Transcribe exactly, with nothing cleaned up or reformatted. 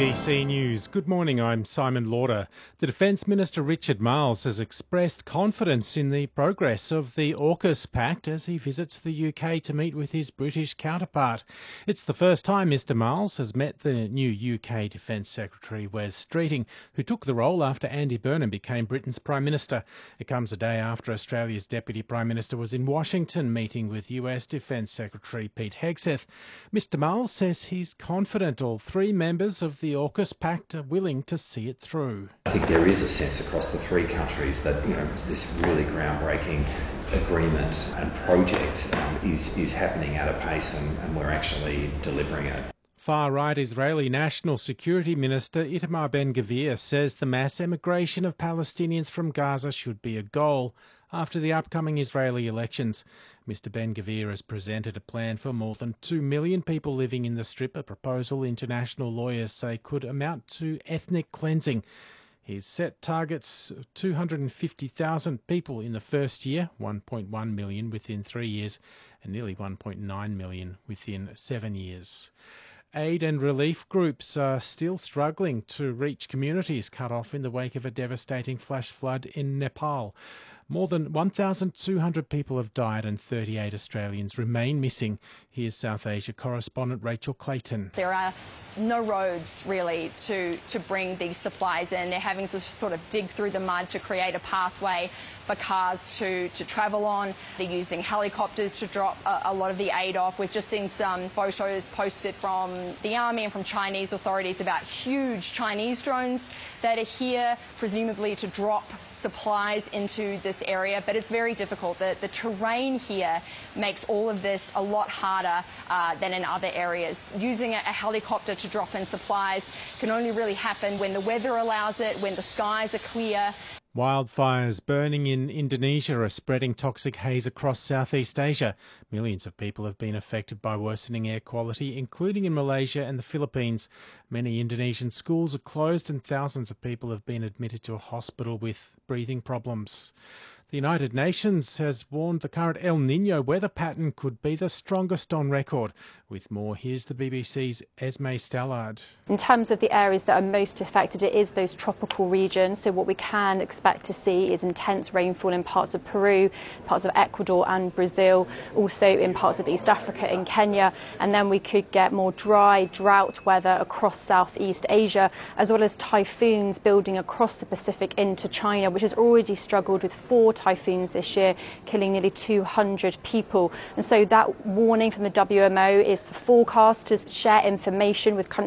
B C News. Good morning, I'm Simon Lauder. The Defence Minister Richard Marles has expressed confidence in the progress of the AUKUS Pact as he visits the U K to meet with his British counterpart. It's the first time Mr Marles has met the new U K Defence Secretary Wes Streeting, who took the role after Andy Burnham became Britain's Prime Minister. It comes a day after Australia's Deputy Prime Minister was in Washington meeting with U S Defence Secretary Pete Hegseth. Mr Marles says he's confident all three members of the AUKUS Pact are willing to see it through. I think there is a sense across the three countries that, you know, this really groundbreaking agreement and project um, is, is happening at a pace and, and we're actually delivering it. Far-right Israeli National Security Minister Itamar Ben-Gvir says the mass emigration of Palestinians from Gaza should be a goal after the upcoming Israeli elections. Mister Ben-Gvir has presented a plan for more than two million people living in the Strip, a proposal international lawyers say could amount to ethnic cleansing. He's set targets of two hundred fifty thousand people in the first year, one point one million within three years, and nearly one point nine million within seven years. Aid and relief groups are still struggling to reach communities cut off in the wake of a devastating flash flood in Nepal. More than one thousand two hundred people have died and thirty-eight Australians remain missing. Here's South Asia correspondent Rachel Clayton. There are no roads really to, to bring these supplies in. They're having to sort of dig through the mud to create a pathway for cars to, to travel on. They're using helicopters to drop a, a lot of the aid off. We've just seen some photos posted from the army and from Chinese authorities about huge Chinese drones that are here, presumably to drop supplies into this area, but it's very difficult. The, the terrain here makes all of this a lot harder uh, than in other areas. Using a, a helicopter to drop in supplies can only really happen when the weather allows it, when the skies are clear. Wildfires burning in Indonesia are spreading toxic haze across Southeast Asia. Millions of people have been affected by worsening air quality, including in Malaysia and the Philippines. Many Indonesian schools are closed and thousands of people have been admitted to a hospital with breathing problems. The United Nations has warned the current El Niño weather pattern could be the strongest on record. With more, here's the B B C's Esme Stallard. In terms of the areas that are most affected, it is those tropical regions. So what we can expect to see is intense rainfall in parts of Peru, parts of Ecuador and Brazil, also in parts of East Africa and Kenya. And then we could get more dry, drought weather across Southeast Asia, as well as typhoons building across the Pacific into China, which has already struggled with four typhoons this year, killing nearly two hundred people. And so that warning from the W M O is for forecasters to share information with countries